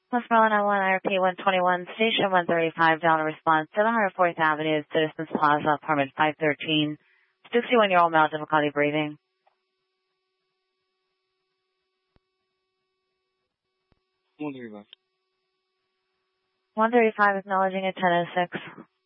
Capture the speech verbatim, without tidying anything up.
Westmoreland I one, I R P one twenty-one, Station one thirty-five, down a response, seven hundred fourth Avenue, Citizens Plaza, apartment five thirteen, sixty-one-year-old male, difficulty breathing. one thirty-five. one thirty-five, acknowledging at ten oh six.